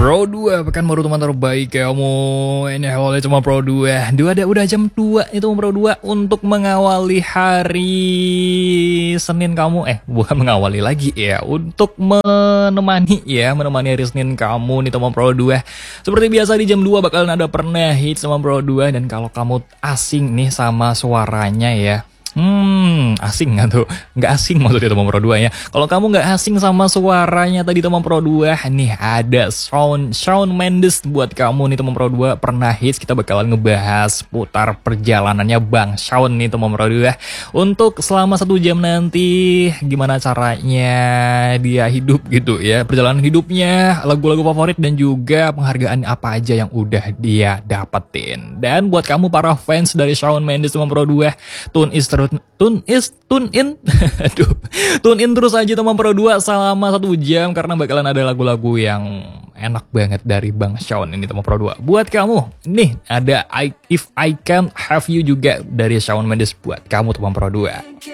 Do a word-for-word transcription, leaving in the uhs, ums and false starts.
Pro dua, pekan baru teman terbaik kamu. Ini awalnya cuma Pro dua. Dua ada udah jam dua itu Pro dua untuk mengawali hari Senin kamu. Eh, bukan mengawali lagi ya, untuk menemani ya, menemani hari Senin kamu nih teman Pro dua. Seperti biasa di jam dua bakalan ada pernah hit sama Pro dua, dan kalau kamu asing nih sama suaranya ya, Hmm, asing nggak tuh? Nggak asing maksudnya teman Pro dua ya. Kalau kamu nggak asing sama suaranya tadi teman Pro dua, nih ada Shawn, Shawn Mendes buat kamu nih teman Pro dua. Pernah hits, kita bakalan ngebahas putar perjalanannya Bang Shawn nih teman Pro dua. Untuk selama satu jam nanti, gimana caranya dia hidup gitu ya. Perjalanan hidupnya, lagu-lagu favorit, dan juga penghargaan apa aja yang udah dia dapetin. Dan buat kamu para fans dari Shawn Mendes teman Pro dua, tune is Tune is tune in, aduh, tune in terus aja teman Pro dua selama satu jam karena bakalan ada lagu-lagu yang enak banget dari Bang Shawn ini teman Pro dua. Buat kamu, nih ada I, If I Can't Have You juga dari Shawn Mendes buat kamu teman Pro dua.